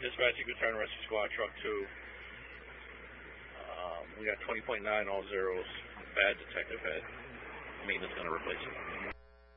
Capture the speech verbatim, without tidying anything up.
Dispatch, you can turn rescue squad truck two. Um, we got twenty point nine, all zeros. Bad detective head. Maintenance gonna replace it.